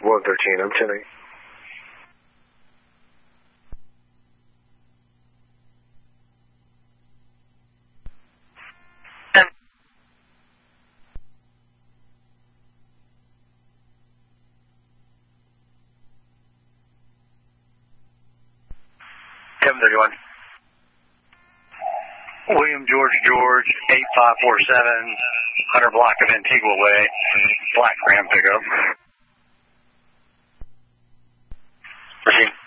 113, I'm 10-8. William George, 8547, 100 block of Antigua Way, black Ram pickup. Proceed.